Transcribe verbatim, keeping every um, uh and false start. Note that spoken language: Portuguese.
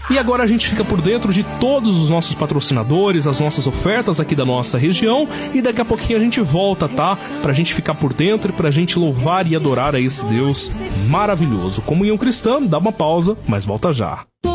E agora a gente fica por dentro de todos os nossos patrocinadores, as nossas ofertas aqui da nossa região, e daqui a pouquinho a gente volta, tá? Pra gente ficar por dentro e pra gente louvar e adorar a esse Deus maravilhoso. Comunhão Cristã, dá uma pausa, mas volta já.